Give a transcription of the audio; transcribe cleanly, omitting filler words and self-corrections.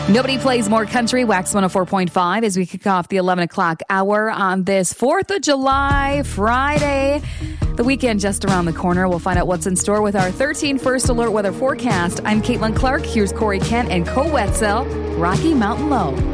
Nobody plays more country. Wax 104.5 as we kick off the 11 o'clock hour on this 4th of July, Friday. The weekend just around the corner. We'll find out what's in store with our 13 First Alert weather forecast. I'm Caitlin Clark. Here's Corey Kent and Co Wetzel, Rocky Mountain Low.